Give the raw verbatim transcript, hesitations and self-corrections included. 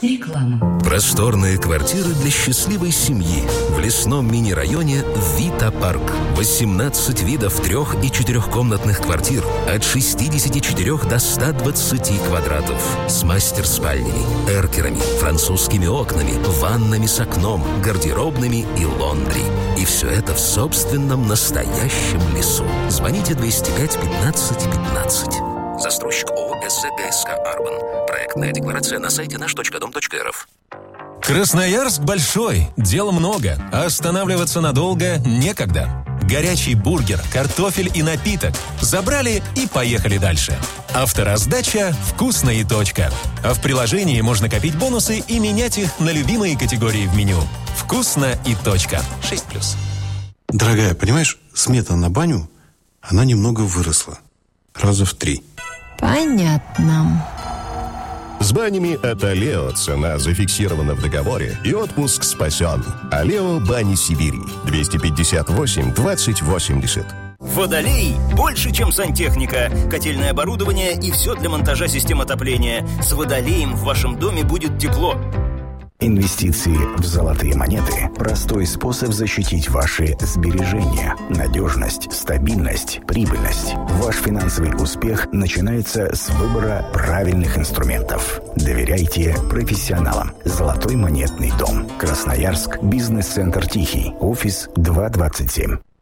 Реклама. Просторные квартиры для счастливой семьи в лесном мини-районе Вита Парк. восемнадцать видов трех- и четырехкомнатных квартир от шестидесяти четырёх до ста двадцати квадратов. С мастер-спальнями, эркерами, французскими окнами, ваннами с окном, гардеробными и лондри. И все это в собственном настоящем лесу. Звоните двести пять пятнадцать пятнадцать. Застройщик ООО СЗГСК «Арбан». Проектная декларация на сайте наш точка дом точка эр эф. Красноярск большой, дел много, а останавливаться надолго некогда. Горячий бургер, картофель и напиток. Забрали и поехали дальше. Автораздача «Вкусно и точка». А в приложении можно копить бонусы и менять их на любимые категории в меню. «Вкусно и точка». шесть плюс. Дорогая, понимаешь, смета на баню, она немного выросла. Раза в три. Понятно. С банями от Алео цена зафиксирована в договоре и отпуск спасен. Алео Бани Сибири. двести пятьдесят восемь двадцать восемьдесят. Водолей больше, чем сантехника, котельное оборудование и все для монтажа систем отопления. С Водолеем в вашем доме будет тепло. Инвестиции в золотые монеты – простой способ защитить ваши сбережения. Надежность, стабильность, прибыльность. Ваш финансовый успех начинается с выбора правильных инструментов. Доверяйте профессионалам. Золотой монетный дом. Красноярск. Бизнес-центр «Тихий». Офис два двадцать семь.